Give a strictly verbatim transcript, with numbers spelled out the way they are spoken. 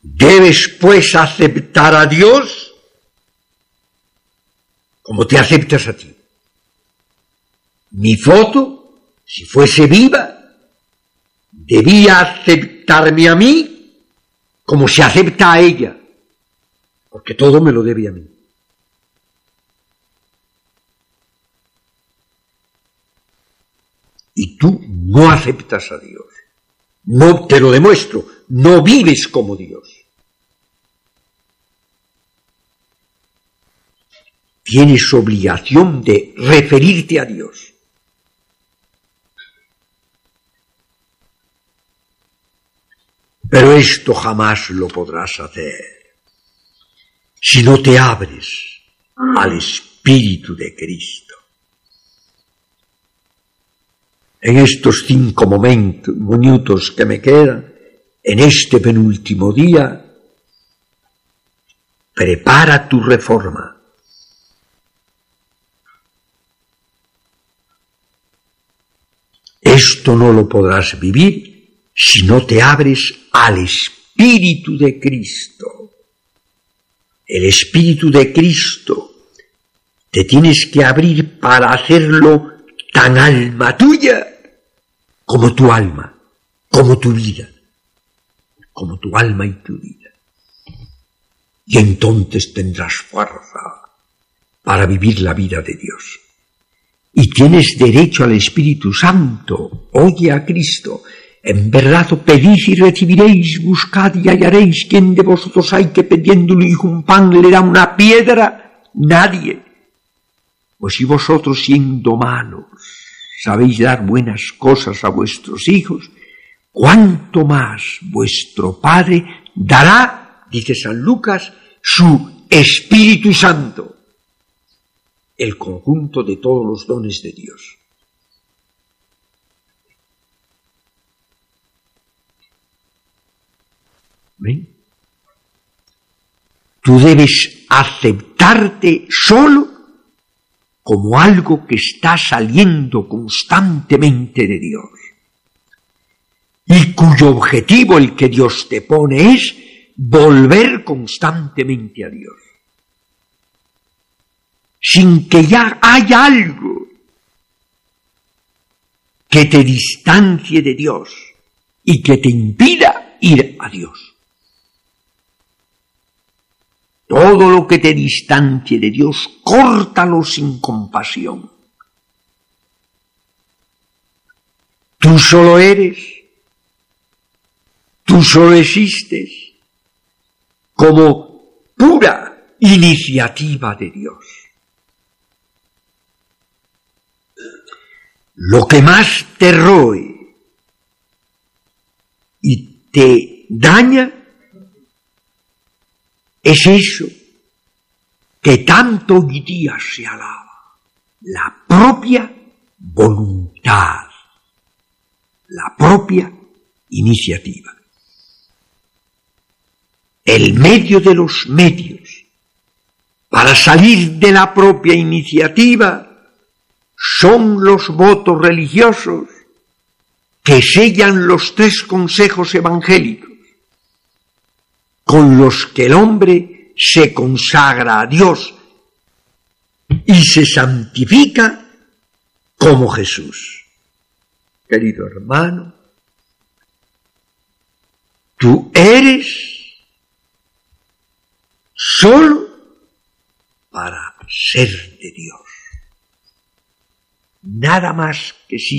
Debes, pues, aceptar a Dios como te aceptas a ti. Mi foto, si fuese viva, debía aceptarme a mí como se acepta a ella, porque todo me lo debe a mí. Y tú no aceptas a Dios. No, te lo demuestro, no vives como Dios. Tienes obligación de referirte a Dios. Pero esto jamás lo podrás hacer si no te abres al Espíritu de Cristo. En estos cinco momentos, minutos que me quedan, en este penúltimo día, prepara tu reforma. Esto no lo podrás vivir si no te abres al Espíritu de Cristo. El Espíritu de Cristo te tienes que abrir para hacerlo tan alma tuya como tu alma, como tu vida, como tu alma y tu vida. Y entonces tendrás fuerza para vivir la vida de Dios. Y tienes derecho al Espíritu Santo. Oye a Cristo. En verdad pedid y recibiréis, buscad y hallaréis. ¿Quién de vosotros hay que pidiéndole un pan le da una piedra? Nadie. Pues si vosotros, siendo malos, sabéis dar buenas cosas a vuestros hijos, ¿cuánto más vuestro Padre dará, dice San Lucas, su Espíritu Santo? El conjunto de todos los dones de Dios. ¿Ven? Tú debes aceptarte solo como algo que está saliendo constantemente de Dios y cuyo objetivo, el que Dios te pone, es volver constantemente a Dios. Sin que ya haya algo que te distancie de Dios y que te impida ir a Dios. Todo lo que te distancie de Dios, córtalo sin compasión. Tú solo eres, tú solo existes como pura iniciativa de Dios. Lo que más te roe y te daña es eso que tanto hoy día se alaba, la propia voluntad, la propia iniciativa. El medio de los medios para salir de la propia iniciativa son los votos religiosos que sellan los tres consejos evangélicos, con los que el hombre se consagra a Dios y se santifica como Jesús. Querido hermano, tú eres solo para ser de Dios. Nada más que si